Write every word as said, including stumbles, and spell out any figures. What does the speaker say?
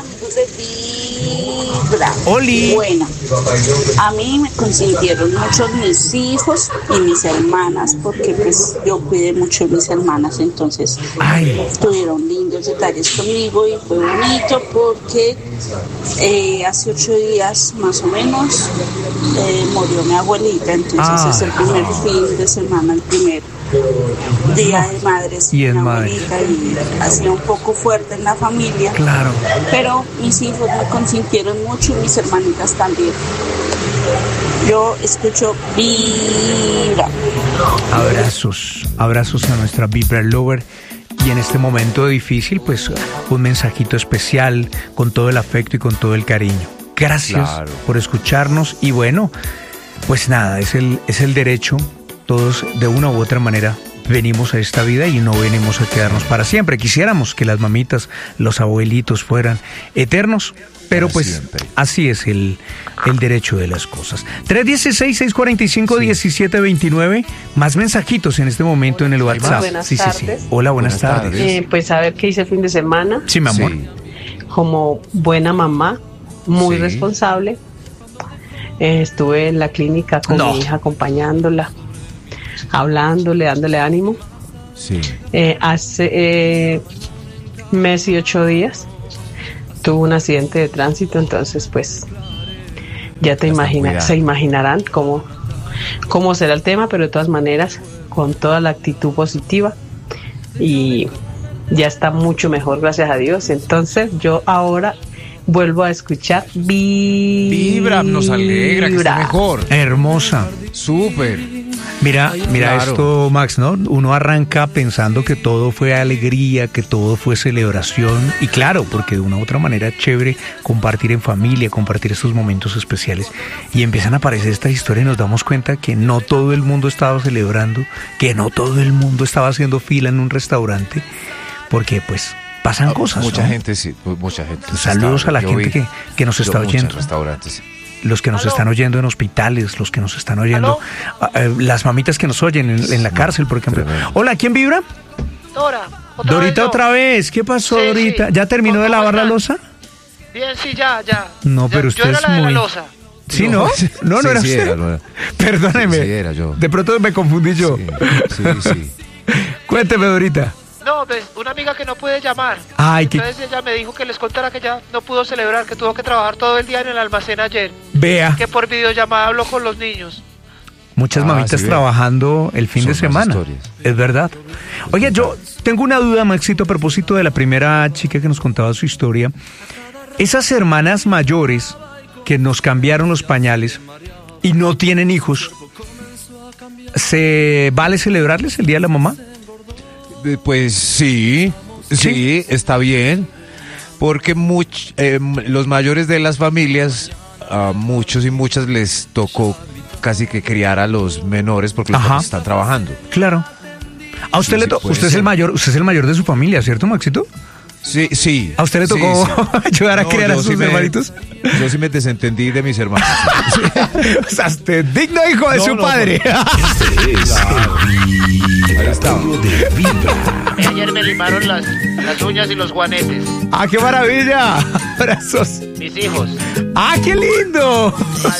amigos de Vibra. ¡Oli! Bueno, a mí me consintieron mucho mis hijos y mis hermanas, porque pues yo cuidé mucho de mis hermanas, entonces Ay. tuvieron lindos detalles conmigo y fue bonito porque eh, hace ocho días más o menos eh, murió mi abuelita, entonces Ah. es el primer fin de semana, el primer día de madres Y es mi madre. abuelita, y ha sido un poco fuerte en la familia, Claro. pero mis hijos me consintieron mucho y mis hermanitas también. Yo escucho Vibra. Abrazos, abrazos a nuestra Vibra Lover. Y en este momento difícil, pues un mensajito especial con todo el afecto y con todo el cariño. Gracias Claro. por escucharnos y bueno, pues nada, es el, es el derecho. Todos de una u otra manera venimos a esta vida y no venimos a quedarnos para siempre. Quisiéramos que las mamitas, los abuelitos fueran eternos, pero Para pues siempre. así es el, el derecho de las cosas. tres uno seis, seis cuatro cinco, uno siete dos nueve. Más mensajitos en este momento en el WhatsApp. Buenas Sí, sí, sí. tardes. Hola, buenas, Buenas tardes. tardes. Eh, pues a ver qué hice el fin de semana. Sí, mi amor. Sí. Como buena mamá, muy Sí. responsable. Eh, estuve en la clínica con No. mi hija acompañándola, hablándole, dándole ánimo. Sí. Eh, hace eh, mes y ocho días tuvo un accidente de tránsito, entonces pues ya te Ya está imaginas, cuidada. se imaginarán cómo, cómo será el tema, pero de todas maneras con toda la actitud positiva y ya está mucho mejor, gracias a Dios. Entonces yo ahora vuelvo a escuchar Vibra. Vibra, nos alegra que esté mejor. Hermosa. Súper. Mira, mira Claro. esto, Max, ¿no? Uno arranca pensando que todo fue alegría, que todo fue celebración. Y claro, porque de una u otra manera es chévere compartir en familia, compartir estos momentos especiales. Y empiezan a aparecer estas historias y nos damos cuenta que no todo el mundo estaba celebrando, que no todo el mundo estaba haciendo fila en un restaurante, porque pues pasan cosas, Mucha ¿no? gente, sí. Mucha gente. Saludos está- a la yo gente vi- que, que nos yo está muchos oyendo. restaurantes. Los que nos ¿Aló? están oyendo en hospitales, los que nos están oyendo, ¿Aló? ah, eh, las mamitas que nos oyen en, en la No, cárcel, por ejemplo. tremendo. Hola, ¿quién vibra? Dora, otra Dorita vez yo. otra vez. ¿Qué pasó, Sí, Dorita? sí. ¿Ya terminó ¿Cómo de lavar la están? losa? Bien, sí, ya, ya. No, Ya, pero usted yo era es la de la muy- loza. ¿Sí, no? No, no Sí, era sí usted. era, no era. Perdóneme. Sí, sí, era yo. De pronto me confundí yo. Sí, sí, sí. Cuénteme, Dorita. No, pues, una amiga que no puede llamar. Ay, qué- Entonces ella me dijo que les contara que ya no pudo celebrar, que tuvo que trabajar todo el día en el almacén ayer. Vea. Que por videollamada habló con los niños. Muchas Ah, mamitas sí, vea. trabajando el fin Son de más semana. historias. Es verdad. Oye, yo tengo una duda, Maxito, a propósito de la primera chica que nos contaba su historia. Esas hermanas mayores que nos cambiaron los pañales y no tienen hijos, ¿se vale celebrarles el Día de la Mamá? Eh, Pues sí, sí, ¿Sí? está bien. Porque much- eh, los mayores de las familias, a muchos y muchas les tocó casi que criar a los menores porque los Ajá. papás están trabajando. Claro. A usted Sí, le sí, to- puede usted es el ser. mayor, usted es el mayor de su familia, ¿cierto, Maxito? Sí, sí. ¿A usted le sí, tocó sí. ayudar a No, criar a yo sus sí me- hermanitos? Yo sí me desentendí de mis hermanos. O sea, usted digno hijo de No, su no, padre. Ahí está. Y ayer me limaron las, las uñas y los guanetes. ¡Ah, qué maravilla! Abrazos. Mis hijos. ¡Ah, qué lindo!